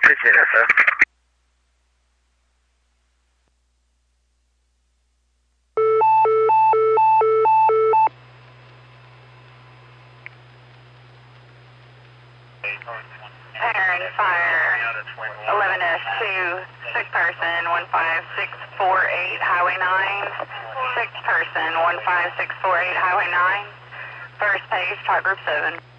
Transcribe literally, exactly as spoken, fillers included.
Appreciate it, sir. Pattern fire, eleven S two, six person, one five six four eight, Highway nine, six person, one five six four eight, Highway nine, first page, chart group seven.